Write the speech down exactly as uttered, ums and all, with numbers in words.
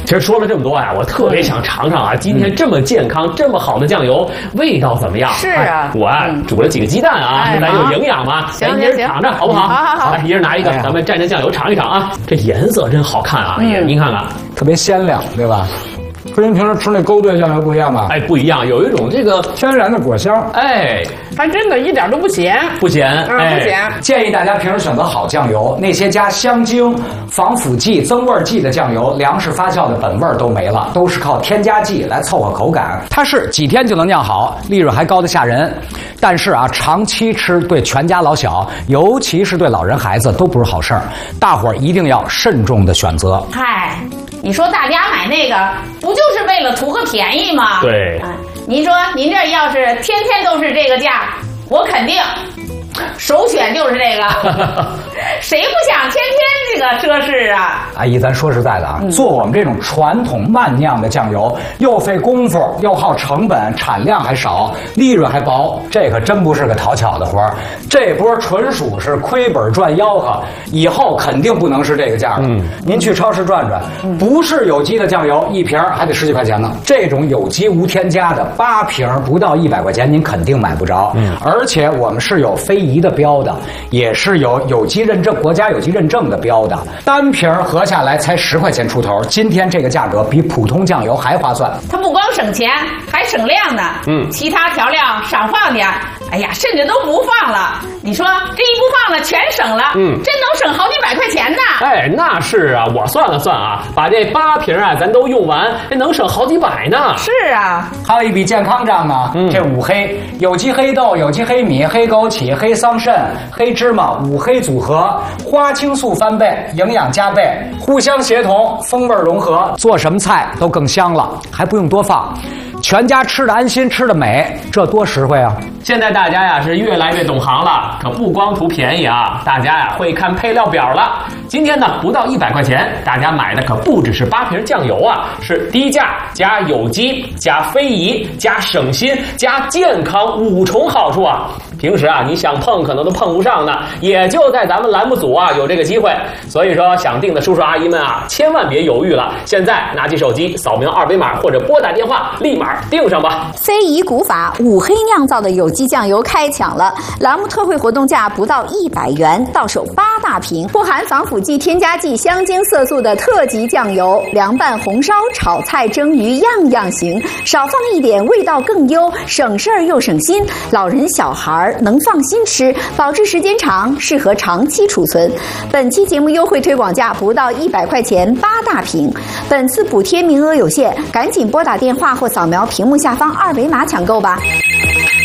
其实说了这么多呀，我特别想尝尝啊，今天这么健康、这么好的酱油，味道怎么样？ 是啊， 我啊煮了几个鸡蛋啊，咱有营养嘛，咱一人尝尝好不好？ 好好好， 来，一人拿一个，咱们蘸蘸酱油尝一尝啊。这颜色真好看啊，也您看看， 特别鲜亮，对吧？和您平时吃那勾兑酱油不一样吧？ 哎，不一样，有一种这个天然的果香， 哎， 还真的一点都不咸， 不咸， 哎，不咸。 建议大家平时选择好酱油，那些加香精、防腐剂、增味剂的酱油，粮食发酵的本味都没了，都是靠添加剂来凑合口感。它是几天就能酿好，利润还高得吓人。但是啊，长期吃对全家老小，尤其是对老人孩子都不是好事儿。大伙儿一定要慎重的选择。 嗨，你说大家买那个，不就是为了图个便宜吗？ 对。 嗯，您说您这要是天天都是这个价，我肯定首选就是这个。谁不想天天这个奢侈啊？ 阿姨，咱说实在的啊，嗯、做我们这种传统慢酿的酱油，又费功夫，又耗成本，产量还少，利润还薄，这可真不是个讨巧的活儿。这波纯属是亏本赚吆喝，以后肯定不能是这个价了。嗯，您去超市转转，嗯、不是有机的酱油，一瓶还得十几块钱呢。这种有机无添加的，八瓶不到一百块钱，您肯定买不着。嗯，而且我们是有非遗的标的，也是有有机认证。国家有机认证的标的，单瓶合下来才十块钱出头。今天这个价格比普通酱油还划算。 它不光省钱，还省量呢。嗯，其他调料少放点，哎呀，甚至都不放了。你说这一不放了，全省了。嗯，真能省好几百块钱呢。 哎，那是啊，我算了算啊，把这八瓶啊咱都用完，能省好几百呢。 是啊， 还有一笔健康账呢。嗯，这五黑：有机黑豆、有机黑米、黑枸杞、黑桑葚、黑芝麻，五黑组合。花青素翻倍，营养加倍，互相协同，风味融合，做什么菜都更香了，还不用多放，全家吃的安心，吃的美，这多实惠啊！ 现在大家呀是越来越懂行了，可不光图便宜啊，大家呀会看配料表了。今天呢不到一百块钱，大家买的可不只是八瓶酱油啊，是低价加有机加非遗加省心加健康五重好处啊！平时啊你想碰可能都碰不上呢，也就在咱们栏目组啊有这个机会。所以说想订的叔叔阿姨们啊，千万别犹豫了，现在拿起手机扫描二维码或者拨打电话，立马订上吧。 非遗古法五黑酿造的有机酱油开抢了，栏目特惠活动价不到一百元，到手八大瓶，不含防腐剂、添加剂、香精、色素的特级酱油，凉拌、红烧、炒菜、蒸鱼样样行，少放一点味道更优，省事儿又省心，老人小孩能放心吃，保质时间长，适合长期储存。本期节目优惠推广价不到一百块钱，八大瓶。本次补贴名额有限，赶紧拨打电话或扫描屏幕下方二维码抢购吧。